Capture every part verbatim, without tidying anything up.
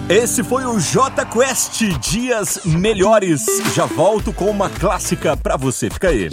Esse foi o J Quest Dias Melhores. Já volto com uma clássica pra você. Fica aí.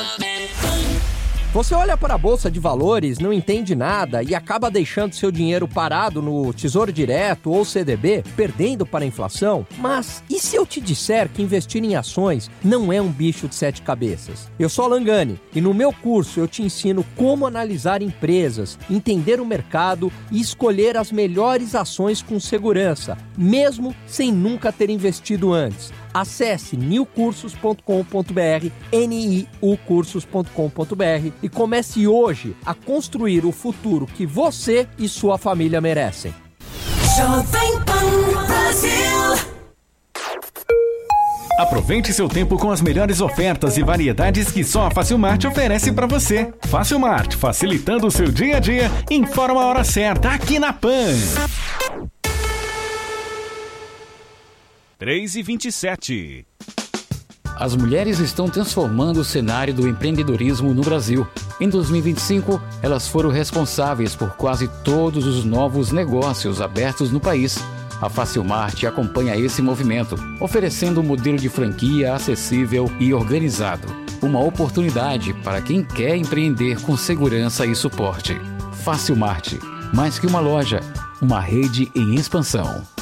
Você olha para a Bolsa de Valores, não entende nada e acaba deixando seu dinheiro parado no Tesouro Direto ou C D B, perdendo para a inflação? Mas e se eu te disser que investir em ações não é um bicho de sete cabeças? Eu sou Alan Gani e no meu curso eu te ensino como analisar empresas, entender o mercado e escolher as melhores ações com segurança, mesmo sem nunca ter investido antes. Acesse new cursos ponto com ponto b r, N I U cursos ponto com ponto b r e comece hoje a construir o futuro que você e sua família merecem. Jovem Pan Brasil. Aproveite seu tempo com as melhores ofertas e variedades que só a Facilmart oferece para você. Facilmart, facilitando o seu dia a dia, informa a hora certa aqui na Pan. três e vinte e sete. As mulheres estão transformando o cenário do empreendedorismo no Brasil. Em dois mil e vinte e cinco, elas foram responsáveis por quase todos os novos negócios abertos no país. A Facilmart acompanha esse movimento, oferecendo um modelo de franquia acessível e organizado. Uma oportunidade para quem quer empreender com segurança e suporte. Facilmart, mais que uma loja, uma rede em expansão.